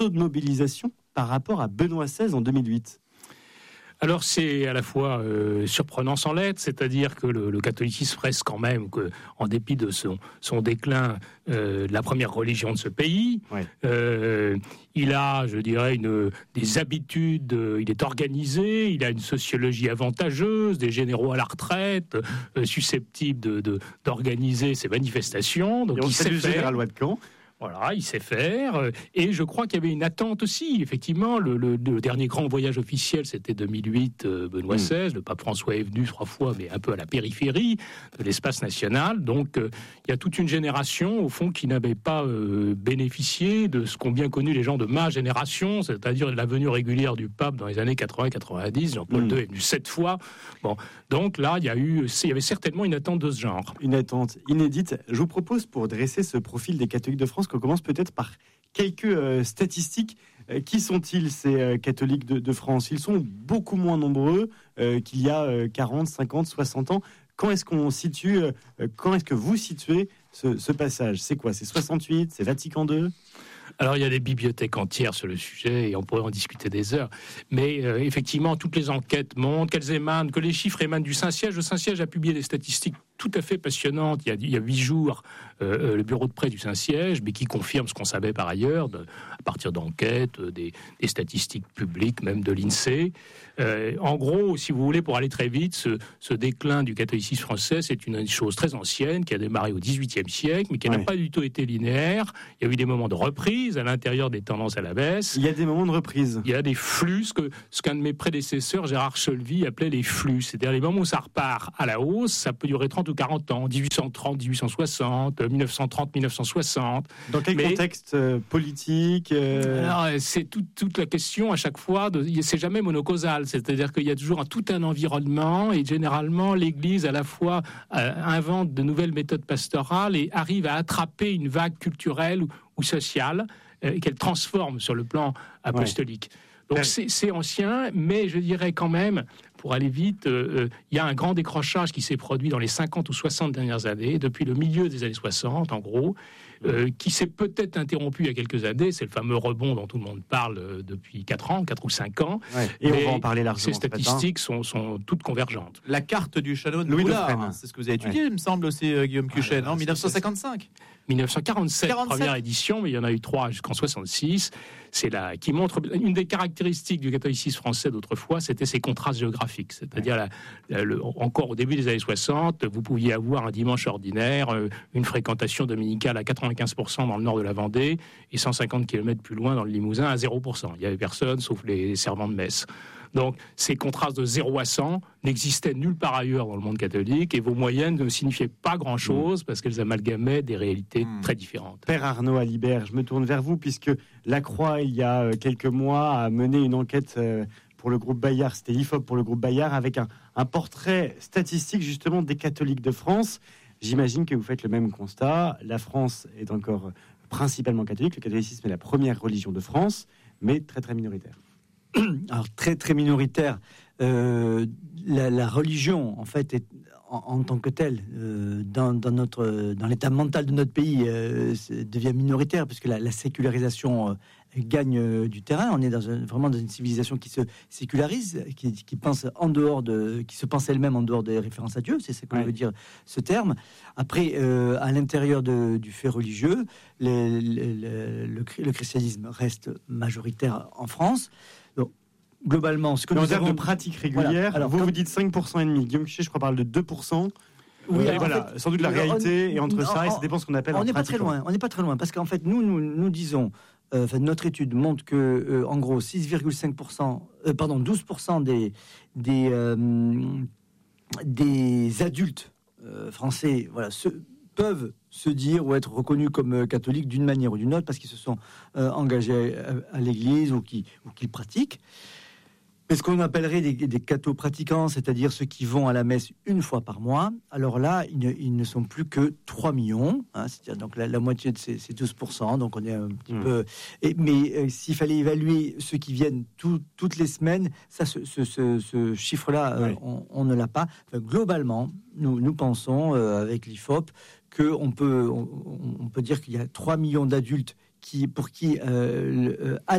taux de mobilisation par rapport à Benoît XVI en 2008 ? Alors c'est à la fois surprenant sans l'être, c'est-à-dire que le catholicisme reste quand même, en dépit de son déclin, la première religion de ce pays. Ouais. Il a, je dirais, des habitudes, il est organisé, il a une sociologie avantageuse, des généraux à la retraite, susceptibles d'organiser ses manifestations. Donc et on il sait le faire. général Ouadcan. Voilà, il sait faire. Et je crois qu'il y avait une attente aussi. Effectivement, le dernier grand voyage officiel, c'était 2008, Benoît XVI. Le pape François est venu 3 fois, mais un peu à la périphérie de l'espace national. Donc, il y a toute une génération, au fond, qui n'avait pas bénéficié de ce qu'ont bien connu les gens de ma génération, c'est-à-dire de la venue régulière du pape dans les années 80-90. Jean-Paul II est venu 7 fois. Bon, donc là, il y avait certainement une attente de ce genre. Une attente inédite. Je vous propose, pour dresser ce profil des catholiques de France, qu'on commence peut-être par quelques statistiques. Qui sont-ils, ces catholiques de France ? Ils sont beaucoup moins nombreux qu'il y a 40, 50, 60 ans. Quand est-ce que vous situez ce passage ? C'est quoi ? C'est 68 ? C'est Vatican II ? Alors, il y a des bibliothèques entières sur le sujet et on pourrait en discuter des heures. Mais effectivement, toutes les enquêtes montrent que les chiffres émanent du Saint-Siège. Le Saint-Siège a publié des statistiques tout à fait passionnantes il y a 8 jours, le bureau de presse du Saint-Siège, mais qui confirme ce qu'on savait par ailleurs, à partir d'enquêtes, des statistiques publiques, même de l'INSEE. En gros, si vous voulez, pour aller très vite, ce déclin du catholicisme français, c'est une chose très ancienne qui a démarré au XVIIIe siècle, mais qui n'a pas du tout été linéaire. Il y a eu des moments de reprise à l'intérieur des tendances à la baisse. Il y a des moments de reprise. Il y a des flux, ce qu'un de mes prédécesseurs, Gérard Cholvy, appelait les flux. C'est-à-dire les moments où ça repart à la hausse, ça peut durer 30 ou 40 ans, 1830, 1860, 1930, 1960. Dans quel contexte politique Alors, c'est toute la question à chaque fois, c'est jamais monocausal, c'est-à-dire qu'il y a toujours tout un environnement et généralement l'Église à la fois invente de nouvelles méthodes pastorales et arrive à attraper une vague culturelle ou sociale qu'elle transforme sur le plan apostolique. Donc c'est ancien, mais je dirais quand même, pour aller vite, il y a un grand décrochage qui s'est produit dans les 50 ou 60 dernières années, depuis le milieu des années 60 en gros, qui s'est peut-être interrompu il y a quelques années. C'est le fameux rebond dont tout le monde parle depuis 4 ou 5 ans. Ouais. Et on va en parler largement. Ces statistiques sont toutes convergentes. La carte du chanoine de Louis Boulard, Dauphren. c'est ce que vous avez étudié, il me semble aussi, Guillaume Cuchet, en 1955. 1947, première édition, mais il y en a eu 3 jusqu'en 66. C'est là qui montre une des caractéristiques du catholicisme français d'autrefois, c'était ses contrastes géographiques. C'est-à-dire, encore au début des années 60, vous pouviez avoir un dimanche ordinaire, une fréquentation dominicale à 95% dans le nord de la Vendée et 150 km plus loin dans le Limousin à 0%. Il n'y avait personne sauf les servants de messe. Donc, ces contrastes de 0 à 100 n'existaient nulle part ailleurs dans le monde catholique et vos moyennes ne signifiaient pas grand-chose parce qu'elles amalgamaient des réalités très différentes. Père Arnaud Alibert, je me tourne vers vous puisque La Croix, il y a quelques mois, a mené une enquête pour le groupe Bayard, c'était l'IFOP pour le groupe Bayard, avec un portrait statistique justement des catholiques de France. J'imagine que vous faites le même constat. La France est encore principalement catholique. Le catholicisme est la première religion de France, mais très très minoritaire. Alors très très minoritaire. La religion, en fait, est en tant que telle, dans l'état mental de notre pays, devient minoritaire puisque la sécularisation gagne du terrain. On est vraiment dans une civilisation qui se sécularise, qui pense qui se pense elle-même en dehors des références à Dieu. C'est ce que veut dire ce terme. Après, à l'intérieur du fait religieux, le christianisme reste majoritaire en France. Donc, globalement, ce que nous avons de pratique régulière, alors, vous dites 5,5%. Guillaume Cuchet, je crois, parle de 2%. Oui, voilà, sans doute la réalité, et entre ça, et ça dépend ce qu'on appelle. On n'est pas très loin. On n'est pas très loin, parce qu'en fait, nous disons, notre étude montre que, en gros, 12% des adultes français, peuvent se dire ou être reconnus comme catholiques d'une manière ou d'une autre parce qu'ils se sont engagés à l'église ou qu'ils pratiquent. Mais ce qu'on appellerait des cathos pratiquants, c'est-à-dire ceux qui vont à la messe une fois par mois, alors là, ils ne sont plus que 3 millions, c'est-à-dire donc la moitié de ces 12%, donc on est un petit peu... Mais s'il fallait évaluer ceux qui viennent toutes les semaines, ça, ce chiffre-là, on ne l'a pas. Enfin, globalement, nous pensons, avec l'IFOP, qu'on peut dire qu'il y a 3 millions d'adultes pour qui